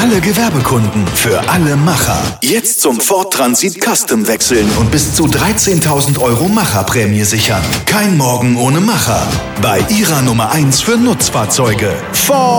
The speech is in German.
alle Gewerbekunden, für alle Macher. Jetzt zum Ford Transit Custom wechseln und bis zu 13.000 € Macherprämie sichern. Kein Morgen ohne Macher. Bei Ihrer Nummer 1 für Nutzfahrzeuge. Ford